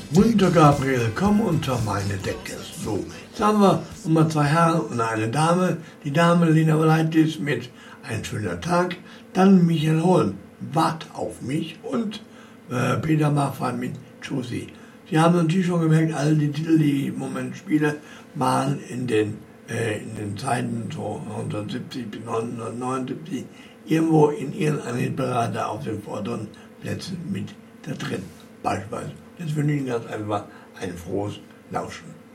Mutter Gabriel, komm unter meine Decke. So, jetzt haben wir Nummer 2 Herren und eine Dame. Die Dame Lena Leibniz mit Ein schöner Tag. Dann Michael Holm, Wart auf mich. Und Peter Maffay mit Josie. Sie haben natürlich schon gemerkt, alle die Titel, die ich im Moment spiele, waren in den Zeiten so 1970 bis 1979 irgendwo in irgendeinem Hitparade auf den vorderen Plätzen mit da drin. Beispielsweise. Jetzt wünsche ich Ihnen ganz einfach ein frohes Lauschen.